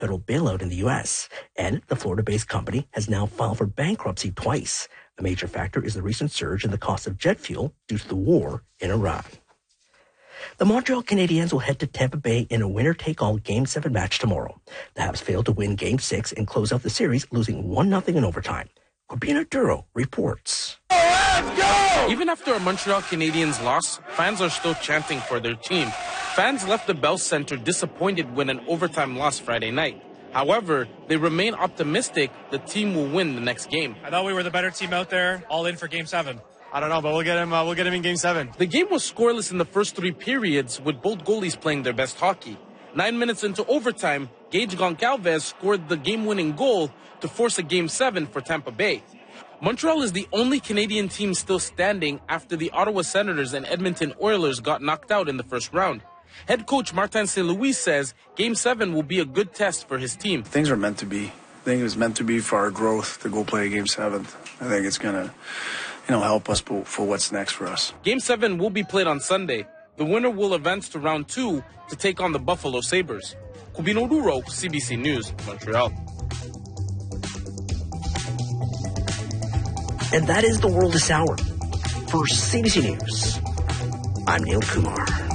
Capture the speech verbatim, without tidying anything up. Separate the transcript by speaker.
Speaker 1: federal bailout in the U S, and the Florida-based company has now filed for bankruptcy twice. A major factor is the recent surge in the cost of jet fuel due to the war in Iran. The Montreal Canadiens will head to Tampa Bay in a winner-take-all Game seven match tomorrow. The Habs failed to win Game six and close out the series, losing one nothing in overtime. Corbina Duro reports.
Speaker 2: Let's go! Even after a Montreal Canadiens loss, fans are still chanting for their team. Fans left the Bell Center disappointed with an overtime loss Friday night. However, they remain optimistic the team will win the next game.
Speaker 3: I thought we were the better team out there, all in for Game seven.
Speaker 4: I don't know, but we'll get him. Uh, we'll get him in Game Seven.
Speaker 2: The game was scoreless in the first three periods, with both goalies playing their best hockey. Nine minutes into overtime, Gage Goncalves scored the game-winning goal to force a Game Seven for Tampa Bay. Montreal is the only Canadian team still standing after the Ottawa Senators and Edmonton Oilers got knocked out in the first round. Head coach Martin Saint Louis says Game seven will be a good test for his team.
Speaker 5: Things are meant to be. I think it was meant to be for our growth to go play Game seven. I think it's going to, you know, help us for what's next for us.
Speaker 2: Game seven will be played on Sunday. The winner will advance to round two to take on the Buffalo Sabres. Cubino Duro, C B C News, Montreal.
Speaker 1: And that is the world this hour. For C B C News, I'm Neil Kumar.